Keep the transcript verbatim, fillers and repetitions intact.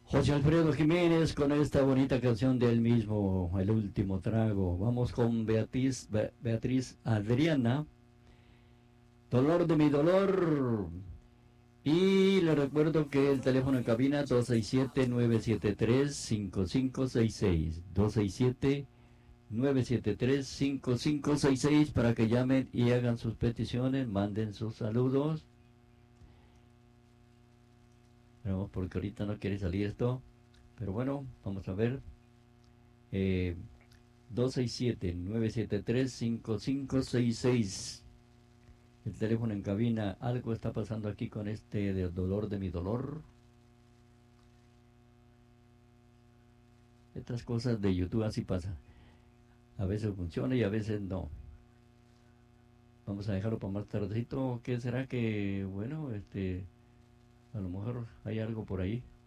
José Alfredo Jiménez con esta bonita canción del mismo, El último trago. Vamos con Beatriz, Be- Beatriz Adriana, Dolor de mi dolor. Y le recuerdo que el teléfono en cabina dos seis siete, nueve siete tres, cinco cinco seis seis. dos seis siete, nueve siete tres, cinco cinco seis seis para que llamen y hagan sus peticiones, manden sus saludos. Pero porque ahorita no quiere salir esto. Pero bueno, vamos a ver. Eh, dos seis siete, nueve siete tres, cinco cinco seis seis. El teléfono en cabina. Algo está pasando aquí con este del dolor de mi dolor. Estas cosas de YouTube así pasa. A veces funciona y a veces no. Vamos a dejarlo para más tardecito. ¿Qué será que, bueno, este, a lo mejor hay algo por ahí?